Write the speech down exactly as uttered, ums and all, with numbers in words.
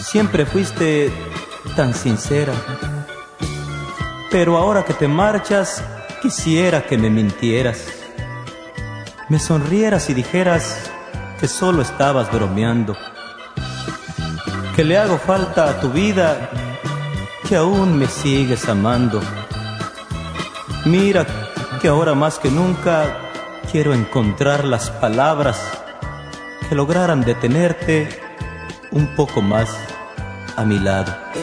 Siempre fuiste tan sincera, pero ahora que te marchas, quisiera que me mintieras, me sonrieras y dijeras que solo estabas bromeando, que le hago falta a tu vida, que aún me sigues amando. Mira que ahora más que nunca quiero encontrar las palabras que lograran detenerte un poco más a mi lado.